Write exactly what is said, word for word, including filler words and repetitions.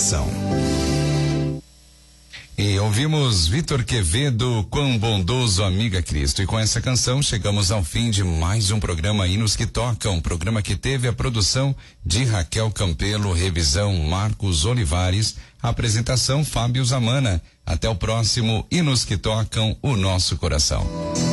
coração. E ouvimos Vitor Quevedo, Quão Bondoso, Amiga Cristo. E com essa canção chegamos ao fim de mais um programa Hinos que Tocam, programa que teve a produção de Raquel Campelo, revisão Marcos Olivares, apresentação Fábio Zamana. Até o próximo Hinos que Tocam o Nosso Coração.